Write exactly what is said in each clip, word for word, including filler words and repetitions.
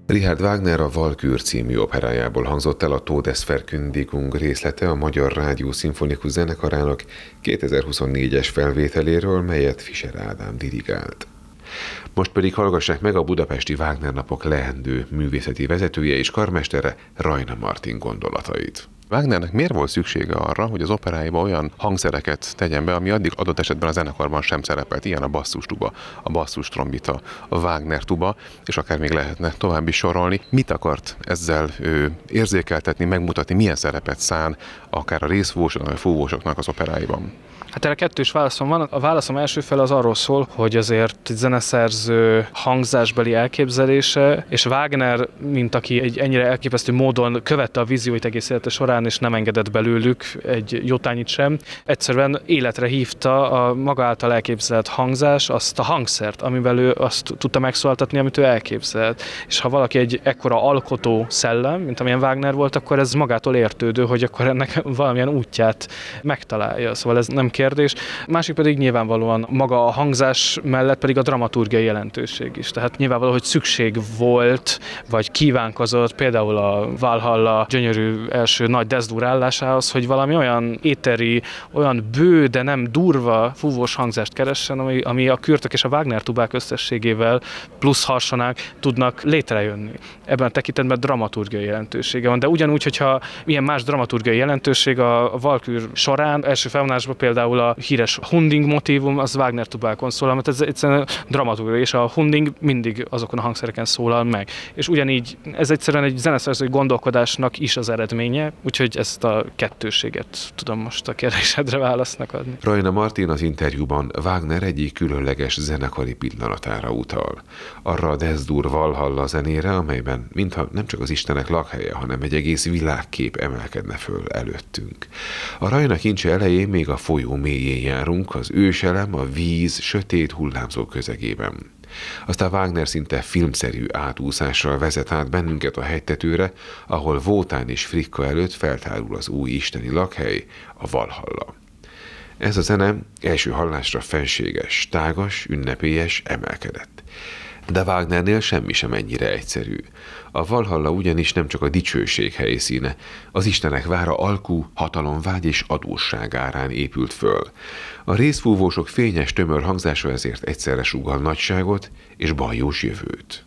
Richard Wagner a Walküre című operájából hangzott el a Todesverkündigung részlete a Magyar Rádió Szimfonikus Zenekarának kétezer-huszonnégyes felvételéről, melyet Fischer Ádám dirigált. Most pedig hallgassák meg a budapesti Wagner napok leendő művészeti vezetője és karmestere, Rajna Martin gondolatait. Wagnernek miért volt szüksége arra, hogy az operáiba olyan hangszereket tegyen be, ami addig adott esetben a zenekarban sem szerepelt, ilyen a basszustuba, a basszustrombita, a Wagner tuba, és akár még lehetne tovább is sorolni. Mit akart ezzel ő érzékeltetni, megmutatni, milyen szerepet szán akár a részfúvósoknak, a fúvósoknak az operáiban? Hát erre kettős válaszom van. A válaszom első fel az arról szól, hogy azért zeneszerző hangzásbeli elképzelése, és Wagner, mint aki egy ennyire elképesztő módon követte a vízióit egész élete során, és nem engedett belőlük egy jótányit sem, egyszerűen életre hívta a maga által elképzelt hangzás, azt a hangszert, amivel ő azt tudta megszólaltatni, amit ő elképzelt. És ha valaki egy ekkora alkotó szellem, mint amilyen Wagner volt, akkor ez magától értődő, hogy akkor ennek valamilyen útját megtalálja. Szóval ez nem kérdés. Másik pedig nyilvánvalóan maga a hangzás mellett pedig a dramaturgiai jelentőség is. Tehát nyilvánvaló, hogy szükség volt, vagy kívánkozott például a Valhalla gyönyörű első nagy deszdúr állásához, hogy valami olyan éteri, olyan bő, de nem durva fúvós hangzást keressen, ami, ami a kürtök és a Wagner tubák összességével plusz harsonák tudnak létrejönni. Ebben a tekintetben dramaturgiai jelentősége van, de ugyanúgy, hogyha ilyen más dramaturgiai jelentőség a Walküre során, első felvonásban például a híres Hunding motívum, az Wagner tubákon szólal, mert ez egyszerűen dramaturgia, és a Hunding mindig azokon a hangszereken szólal meg. És ugyanígy ez egyszerűen egy zeneszerzői gondolkodásnak is az eredménye, úgyhogy ezt a kettőséget tudom most a kérdésedre válasznak adni. Rajna Martin az interjúban Wagner egyik különleges zenekari pillanatára utal. Arra a deszdúr Valhalla zenére, amelyben mintha nem csak az istenek lakhelye, hanem egy egész világkép emelkedne föl előttünk. A Rajna kincse elején még a folyó mélyén járunk, az őselem, a víz sötét hullámzó közegében. Aztán Wagner szinte filmszerű átúszással vezet át bennünket a hegytetőre, ahol Wotan és Fricka előtt feltárul az új isteni lakhely, a Valhalla. Ez a zene első hallásra fenséges, tágas, ünnepélyes, emelkedett. De Wagnernél semmi sem ennyire egyszerű. A Valhalla ugyanis nem csak a dicsőség helyszíne, az istenek vára alkú, hatalomvágy és adósság árán épült föl. A részfúvósok fényes, tömör hangzása ezért egyszerre sugall nagyságot és baljós jövőt.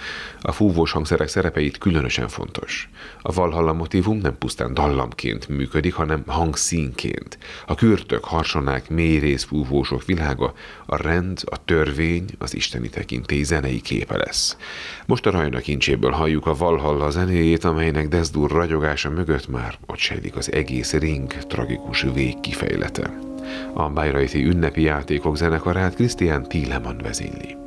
A fúvós hangszerek szerepe itt különösen fontos. A Valhalla motívum nem pusztán dallamként működik, hanem hangszínként. A kürtök, harsonák, mély részfúvósok világa a rend, a törvény, az isteni tekintély zenei képe lesz. Most a Rajna kincséből halljuk a Valhalla zenéjét, amelynek deszdúr ragyogása mögött már ott sejlik az egész ring tragikus végkifejlete. A bayreuthi ünnepi játékok zenekarát Christian Thielemann vezényli.